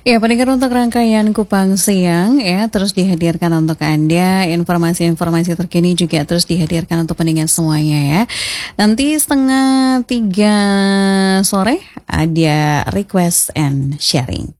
Ya, pendengar untuk rangkaian Kupang Siang ya terus dihadirkan untuk Anda. Informasi-informasi terkini juga terus dihadirkan untuk pendengar semuanya ya. Nanti 2:30 sore ada request and sharing.